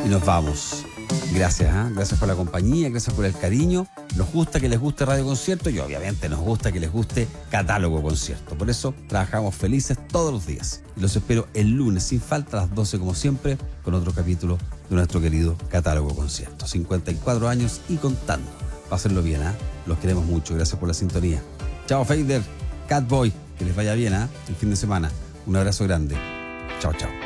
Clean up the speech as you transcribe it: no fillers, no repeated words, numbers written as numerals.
y nos vamos. Gracias, gracias por la compañía, gracias por el cariño. Nos gusta que les guste Radio Concierto y obviamente nos gusta que les guste Catálogo Concierto. Por eso trabajamos felices todos los días. Y los espero el lunes sin falta a las 12 como siempre con otro capítulo de nuestro querido Catálogo Concierto. 54 años y contando. Pásenlo bien, Los queremos mucho. Gracias por la sintonía. Chao Fader, Catboy. Que les vaya bien, el fin de semana. Un abrazo grande. Chao, chao.